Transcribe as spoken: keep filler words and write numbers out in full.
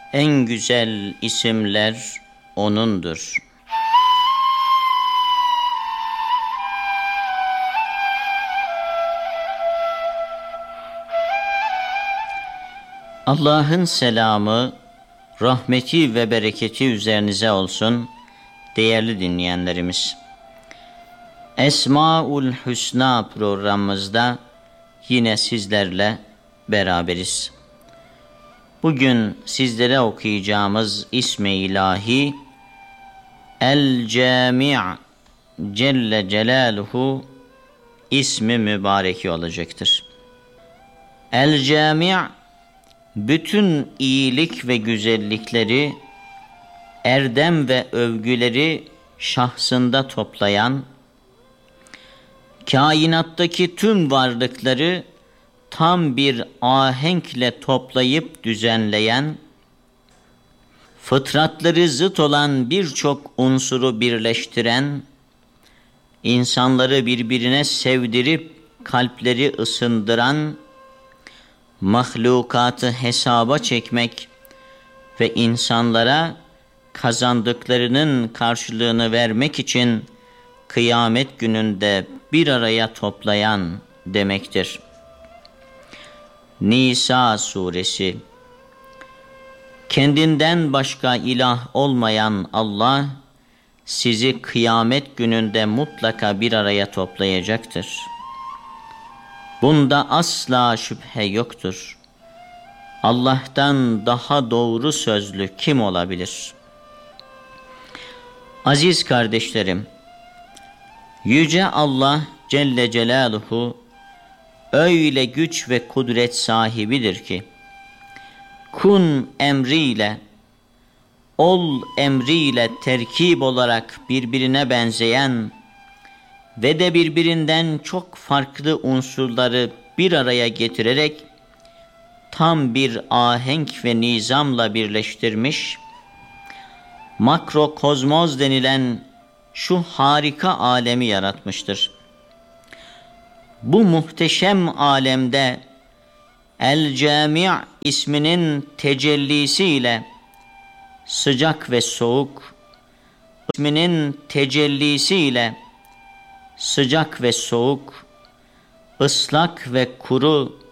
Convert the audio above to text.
En güzel isimler O'nundur. Allah'ın selamı, rahmeti ve bereketi üzerinize olsun değerli dinleyenlerimiz. Esmaül Hüsna programımızda yine sizlerle beraberiz. Bugün sizlere okuyacağımız ismi ilahi El-Cami' Celle Celaluhu ismi mübareki olacaktır. El-Cami' bütün iyilik ve güzellikleri, erdem ve övgüleri şahsında toplayan, kainattaki tüm varlıkları tam bir ahenkle toplayıp düzenleyen, fıtratları zıt olan birçok unsuru birleştiren, insanları birbirine sevdirip kalpleri ısındıran, mahlukatı hesaba çekmek ve insanlara kazandıklarının karşılığını vermek için kıyamet gününde bir araya toplayan demektir. Nisa suresi. Kendinden başka ilah olmayan Allah sizi kıyamet gününde mutlaka bir araya toplayacaktır. Bunda asla şüphe yoktur. Allah'tan daha doğru sözlü kim olabilir? Aziz kardeşlerim, Yüce Allah Celle Celaluhu öyle güç ve kudret sahibidir ki, kun emriyle, ol emriyle terkip olarak birbirine benzeyen ve de birbirinden çok farklı unsurları bir araya getirerek tam bir ahenk ve nizamla birleştirmiş, makrokozmoz denilen şu harika alemi yaratmıştır. Bu muhteşem alemde El-Cami' isminin tecellisiyle sıcak ve soğuk, isminin tecellisiyle sıcak ve soğuk, ıslak ve kuru,